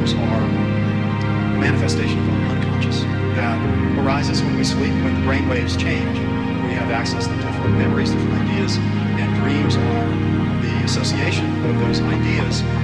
dreams are a manifestation of our unconscious that arises when we sleep, when the brain waves change. We have access to different memories, different ideas, and dreams are the association of those ideas